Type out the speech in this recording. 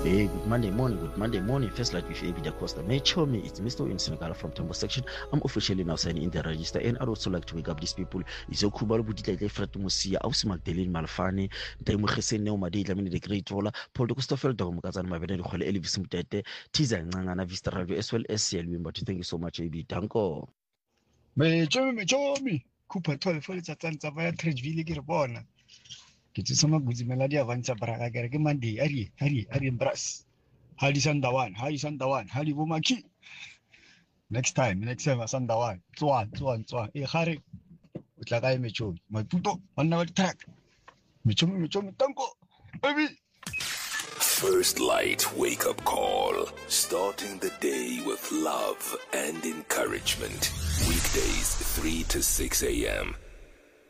Hey, good Monday morning. First light with AB Da Costa. Mechomi, it's Mr. in Senegal from Tambo section. I'm officially now signing in the register, and I'd also like to wake up these people. It's Okubal Budita Fratu Musia, Aus Magdalene Malfani, Demu Hesen Neomadi, Lamini the Great Roller, Paul Christopher Dogmazan, my veteran Elvis Mutete, Tiza and Nana Vista Radio, as well as CLU. But thank you so much, AB. Danko. Mechomi, Cooper 12 for its attempts of a trade village born. Get to some good melody of Ansa Braga, Mandi, Ari, Brass. Hali Sandawan, Hali Wumaki. Next time, Sandawan, Tuan, Harry, with Lagai Mecho, my puto, on our track. Mechomi, Tango, baby. First Light Wake Up Call. Starting the day with love and encouragement. Weekdays 3 to 6 a.m.